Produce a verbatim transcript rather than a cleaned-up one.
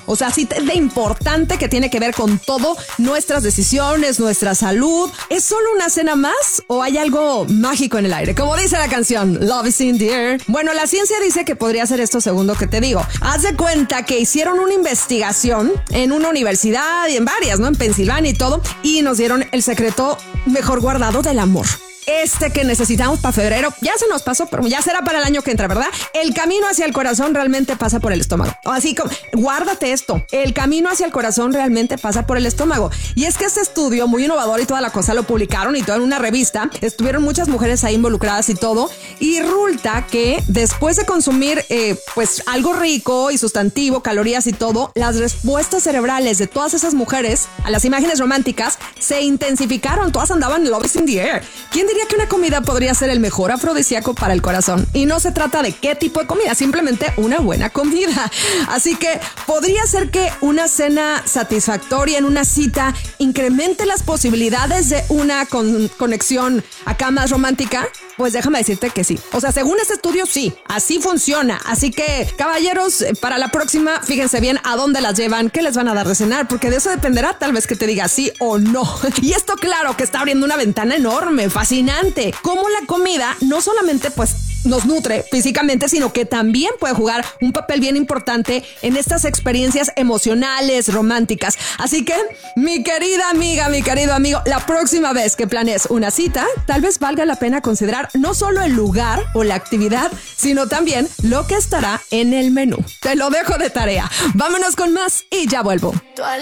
O sea, así de importante que tiene que ver con todo, nuestras decisiones, nuestra salud. ¿Es solo una cena más o hay algo mágico en el aire? Como dice la canción, Love is in the air. Bueno, la ciencia dice que podría ser esto segundo que te digo. Haz de cuenta que hicieron una investigación en una universidad y en varias, ¿no? En Pensilvania y todo, y nos dieron el secreto mejor guardado del amor. Este que necesitamos para febrero, ya se nos pasó, pero ya será para el año que entra, ¿verdad? El camino hacia el corazón realmente pasa por el estómago. Así como, guárdate esto, el camino hacia el corazón realmente pasa por el estómago. Y es que este estudio, muy innovador y toda la cosa, lo publicaron y todo en una revista, estuvieron muchas mujeres ahí involucradas y todo, y resulta que después de consumir eh, pues algo rico y sustantivo, calorías y todo, las respuestas cerebrales de todas esas mujeres a las imágenes románticas se intensificaron, todas andaban love is in the air. ¿Quién diría que una comida podría ser el mejor afrodisíaco para el corazón? Y no se trata de qué tipo de comida, simplemente una buena comida. Así que podría ser que una cena satisfactoria en una cita incremente las posibilidades de una con- conexión acá más romántica. Pues déjame decirte que sí. O sea, según este estudio, sí, así funciona. Así que, caballeros, para la próxima, fíjense bien a dónde las llevan, qué les van a dar de cenar, porque de eso dependerá tal vez que te diga sí o no. Y esto, claro, que está abriendo una ventana enorme, fascinante. Cómo la comida no solamente, pues, nos nutre físicamente, sino que también puede jugar un papel bien importante en estas experiencias emocionales, románticas. Así que, mi querida amiga, mi querido amigo, la próxima vez que planees una cita, tal vez valga la pena considerar no solo el lugar o la actividad, sino también lo que estará en el menú. Te lo dejo de tarea. Vámonos con más y ya vuelvo.